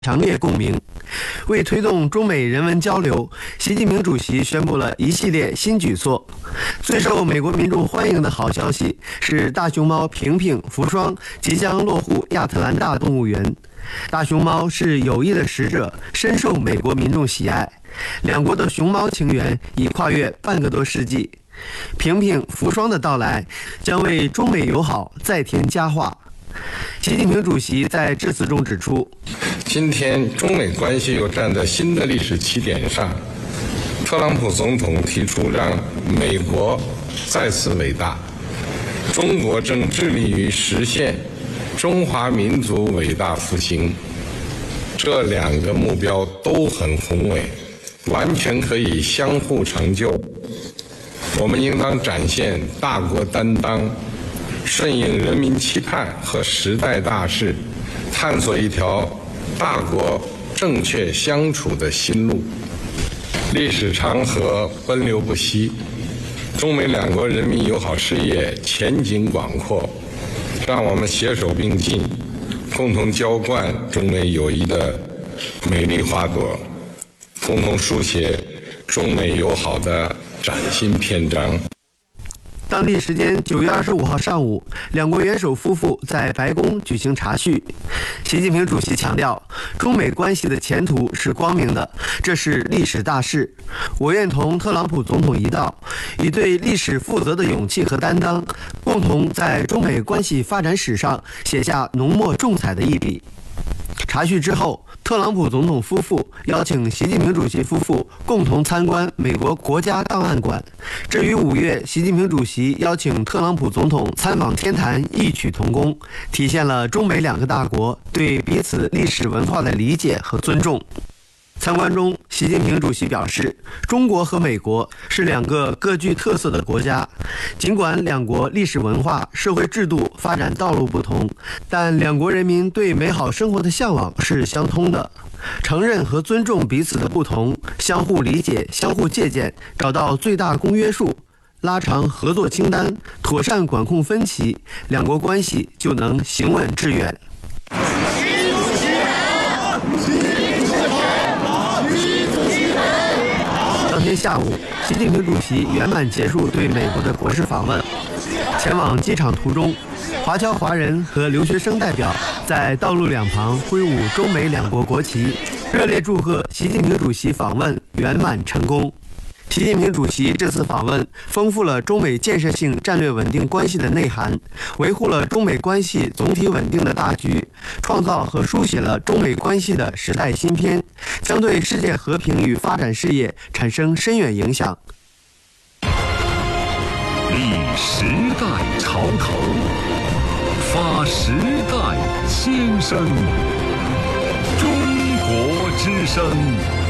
强烈共鸣。为推动中美人文交流，习近平主席宣布了一系列新举措。最受美国民众欢迎的好消息是，大熊猫平平、福双即将落户亚特兰大动物园。大熊猫是友谊的使者，深受美国民众喜爱。两国的熊猫情缘已跨越半个多世纪。平平、福双的到来将为中美友好再添佳话。习近平主席在致辞中指出， 今天中美关系又站在新的历史起点上，特朗普总统提出让美国再次伟大，中国正致力于实现中华民族伟大复兴，这两个目标都很宏伟，完全可以相互成就。我们应当展现大国担当，顺应人民期盼和时代大势，探索一条大国正确相处的新路。历史长河奔流不息，中美两国人民友好事业前景广阔，让我们携手并进，共同浇灌中美友谊的美丽花朵，共同书写中美友好的崭新篇章。 当地时间9月25号上午，两国元首夫妇在白宫举行茶叙。习近平主席强调，中美关系的前途是光明的，这是历史大事。我愿同特朗普总统一道，以对历史负责的勇气和担当，共同在中美关系发展史上写下浓墨重彩的一笔。茶叙之后，特朗普总统夫妇邀请习近平主席夫妇共同参观美国国家档案馆，这与5月习近平主席邀请特朗普总统参访天坛异曲同工，体现了中美两个大国对彼此历史文化的理解和尊重。参观中，习近平主席表示，中国和美国是两个各具特色的国家，尽管两国历史文化、社会制度发展道路不同，但两国人民对美好生活的向往是相通的。承认和尊重彼此的不同，相互理解、相互借鉴，找到最大公约数，拉长合作清单，妥善管控分歧，两国关系就能行稳致远。当天下午，习近平主席圆满结束对美国的国事访问。前往机场途中，华侨华人和留学生代表在道路两旁挥舞中美两国国旗，热烈祝贺习近平主席访问圆满成功。习近平主席这次访问丰富了中美建设性战略稳定关系的内涵，维护了中美关系总体稳定的大局，创造和书写了中美关系的时代新篇，将对世界和平与发展事业产生深远影响。 立时代潮头，发时代先声，中国之声。